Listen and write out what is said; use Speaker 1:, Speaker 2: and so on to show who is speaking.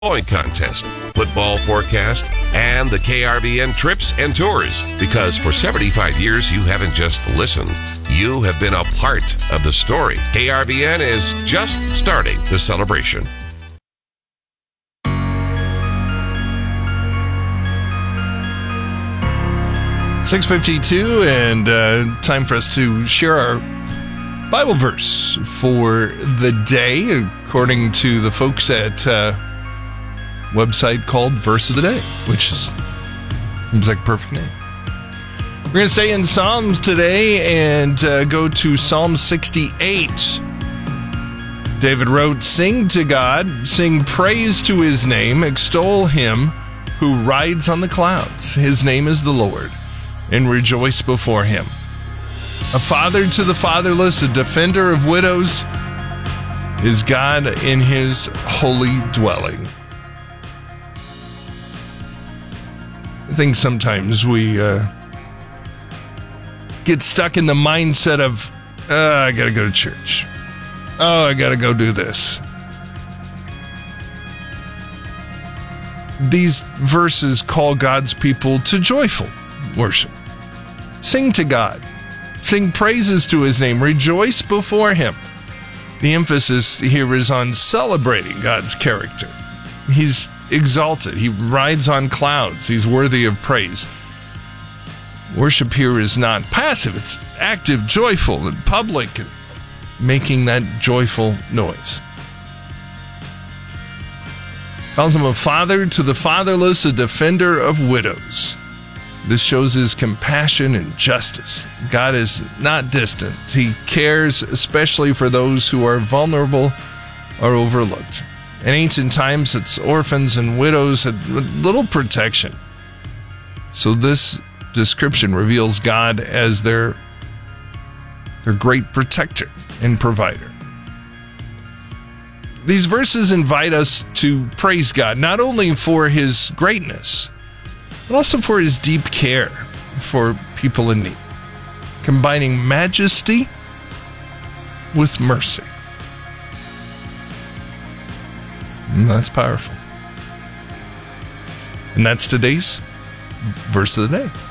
Speaker 1: Football contest, football forecast, and the KRVN trips and tours. Because for 75 years, you haven't just listened. You have been a part of the story. KRVN is just starting the celebration.
Speaker 2: .652, and time for us to share our Bible verse for the day, according to the folks at website called Verse of the Day, which seems like a perfect name. We're going to stay in Psalms today and go to Psalm 68. David wrote, "Sing to God, sing praise to his name, extol him who rides on the clouds. His name is the Lord, and rejoice before him. A father to the fatherless, a defender of widows, is God in his holy dwelling." I think sometimes we get stuck in the mindset of, I got to go to church. Oh, I got to go do this. These verses call God's people to joyful worship. Sing to God. Sing praises to his name. Rejoice before him. The emphasis here is on celebrating God's character. He's exalted. He rides on clouds. He's worthy of praise. Worship here is not passive. It's active, joyful, and public, and making that joyful noise. Calls him a father to the fatherless, a defender of widows. This shows his compassion and justice. God is not distant. He cares especially for those who are vulnerable or overlooked. In ancient times, it's orphans and widows had little protection. So this description reveals God as their great protector and provider. These verses invite us to praise God, not only for his greatness, but also for his deep care for people in need, combining majesty with mercy. And that's powerful. And that's today's verse of the day.